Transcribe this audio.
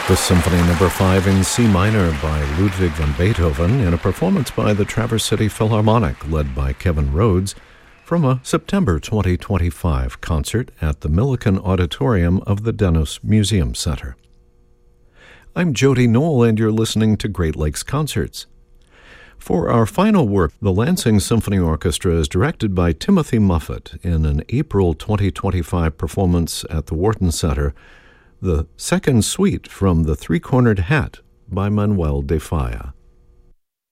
The Symphony No. 5 in C minor by Ludwig van Beethoven in a performance by the Traverse City Philharmonic led by Kevin Rhodes from a September 2025 concert at the Millikan Auditorium of the Dennis Museum Center. I'm Jody Knoll, and you're listening to Great Lakes Concerts. For our final work, the Lansing Symphony Orchestra is directed by Timothy Muffet in an April 2025 performance at the Wharton Center, the second suite from The Three-Cornered Hat by Manuel de Falla.